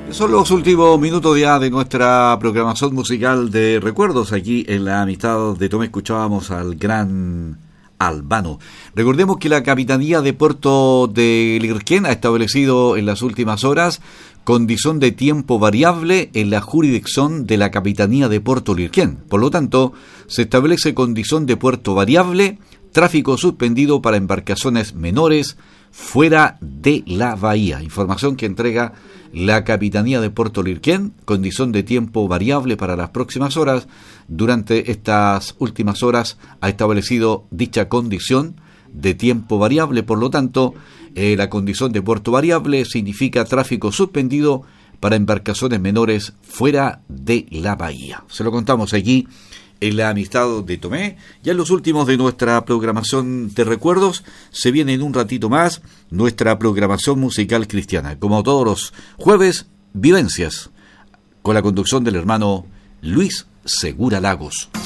Son los últimos minutos ya de nuestra programación musical de recuerdos. Aquí en la Amistad de Tomé escuchábamos al gran Albano. Recordemos que la Capitanía de Puerto de Lirquén ha establecido en las últimas horas condición de tiempo variable en la jurisdicción de la Capitanía de Puerto Lirquén. Por lo tanto, se establece condición de puerto variable, tráfico suspendido para embarcaciones menores fuera de la bahía. Información que entrega la Capitanía de Puerto Lirquén, condición de tiempo variable para las próximas horas. Durante estas últimas horas ha establecido dicha condición de tiempo variable, por lo tanto, la condición de puerto variable significa tráfico suspendido para embarcaciones menores fuera de la bahía. Se lo contamos aquí en la Amistad de Tomé. Ya en los últimos de nuestra programación de recuerdos, se viene en un ratito más nuestra programación musical cristiana. Como todos los jueves, Vivencias, con la conducción del hermano Luis Segura Lagos.